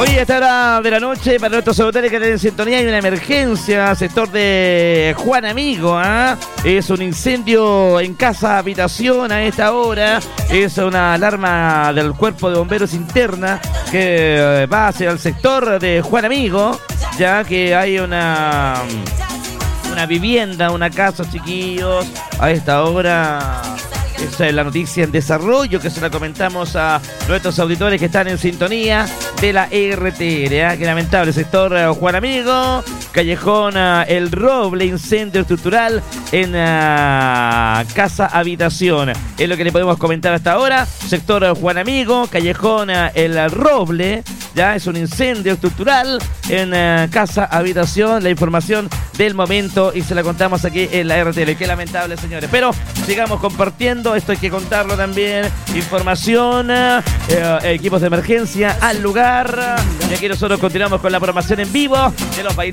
Hoy a esta hora de la noche, para nuestros auditores que están en sintonía, hay una emergencia, sector de Juan Amigo, Es un incendio en casa habitación a esta hora. Es una alarma del cuerpo de bomberos interna que va hacia el sector de Juan Amigo, ya que hay una vivienda, una casa, chiquillos, a esta hora. Esa es la noticia en desarrollo que se la comentamos a nuestros auditores que están en sintonía de la RTR. Qué lamentable, sector Juan Amigo, callejón El Roble, incendio estructural en casa habitación. Es lo que le podemos comentar hasta ahora. Sector Juan Amigo, callejón El Roble, ya es un incendio estructural en casa habitación. La información del momento y se la contamos aquí en la RTL. Qué lamentable, señores, pero sigamos compartiendo, esto hay que contarlo también. Información, equipos de emergencia al lugar, y aquí nosotros continuamos con la programación en vivo de los bailes.